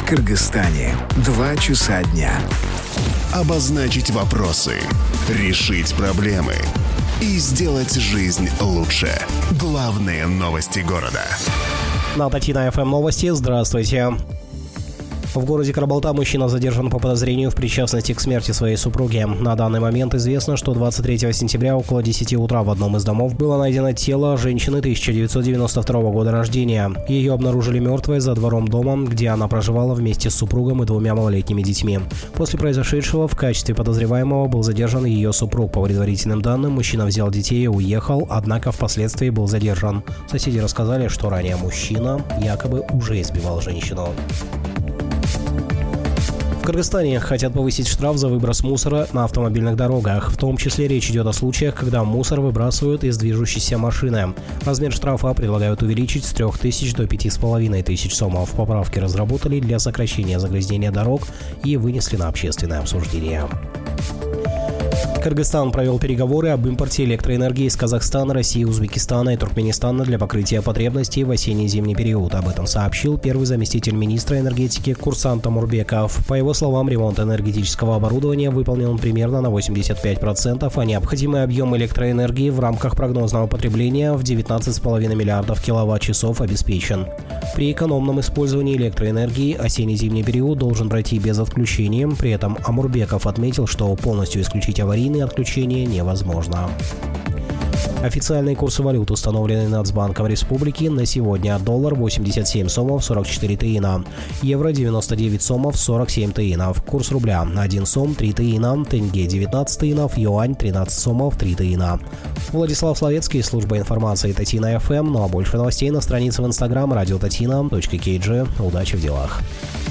Кыргызстане. 2 часа дня. Обозначить вопросы, решить проблемы и сделать жизнь лучше. Главные новости города. На Татина ФМ новости. Здравствуйте. В городе Карабалта мужчина задержан по подозрению в причастности к смерти своей супруги. На данный момент известно, что 23 сентября около 10 утра в одном из домов было найдено тело женщины 1992 года рождения. Ее обнаружили мертвой за двором дома, где она проживала вместе с супругом и 2 малолетними детьми. После произошедшего в качестве подозреваемого был задержан ее супруг. По предварительным данным, мужчина взял детей и уехал, однако впоследствии был задержан. Соседи рассказали, что ранее мужчина якобы уже избивал женщину. В Кыргызстане хотят повысить штраф за выброс мусора на автомобильных дорогах. В том числе речь идет о случаях, когда мусор выбрасывают из движущейся машины. Размер штрафа предлагают увеличить с 3000 до 5500 сомов. Поправки разработали для сокращения загрязнения дорог и вынесли на общественное обсуждение. Кыргызстан провел переговоры об импорте электроэнергии из Казахстана, России, Узбекистана и Туркменистана для покрытия потребностей в осенне-зимний период. Об этом сообщил первый заместитель министра энергетики Курсан Томурбеков. По его словам, ремонт энергетического оборудования выполнен примерно на 85%, а необходимый объем электроэнергии в рамках прогнозного потребления в 19,5 миллиардов киловатт-часов обеспечен. При экономном использовании электроэнергии осенне-зимний период должен пройти без отключения. При этом Амурбеков отметил, что полностью исключить аварийные отключения невозможно. Официальные курсы валют установлены Нацбанком Республики на сегодня. Доллар 87 сомов 44 тыина, евро 99 сомов 47 тыинов, курс рубля 1 сом 3 тыина, тенге 19 тыинов, юань 13 сомов 3 тыина. Владислав Славецкий, служба информации Татина ФМ. Ну а больше новостей на странице в Instagram radiotatiina.kg. Удачи в делах.